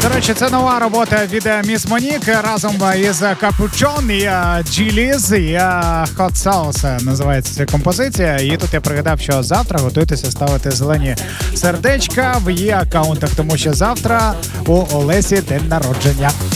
До речі, це нова робота від Міс Монік разом із Капучон і Джиліз і Hot Sauce називається ця композиція. І тут я пригадав, що завтра готуйтеся ставити зелені сердечка в її аккаунтах, тому що завтра у Олесі день народження.